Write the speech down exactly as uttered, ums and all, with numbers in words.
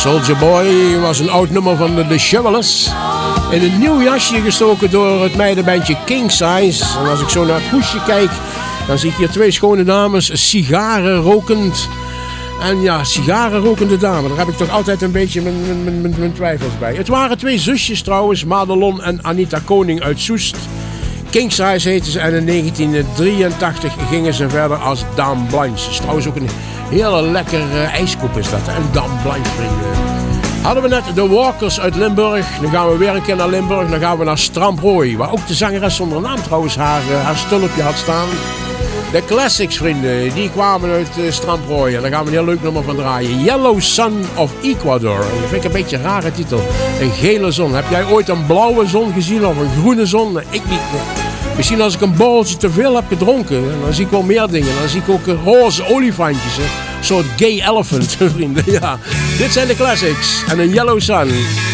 Soldier Boy was een oud nummer van de The Shovelers. In een nieuw jasje gestoken door het meidenbandje King Size. En als ik zo naar het hoesje kijk, dan zie ik hier twee schone dames, sigaren rokend. En ja, sigaren rokende dame, daar heb ik toch altijd een beetje mijn, mijn, mijn, mijn twijfels bij. Het waren twee zusjes trouwens, Madelon en Anita Koning uit Soest. King Size heten ze en in negentien drieëntachtig gingen ze verder als Dame Blanche. Dat is trouwens ook een hele lekker uh, ijskoep is dat, hè? Een Dame Blanche, vrienden. Hadden we net de Walkers uit Limburg. Dan gaan we weer een keer naar Limburg. Dan gaan we naar Stramprooi. Waar ook de zangeres zonder naam trouwens haar, haar stulpje had staan. De Classics, vrienden. Die kwamen uit uh, Stramprooi. En daar gaan we een heel leuk nummer van draaien. Yellow Sun of Ecuador. Dat vind ik een beetje een rare titel. Een gele zon. Heb jij ooit een blauwe zon gezien of een groene zon? Nee, ik niet. Misschien als ik een borreltje te veel heb gedronken. Dan zie ik wel meer dingen. Dan zie ik ook roze olifantjes. Hè. Een soort gay elephant, vrienden. Ja. Dit zijn de Classics. En een Yellow Sun.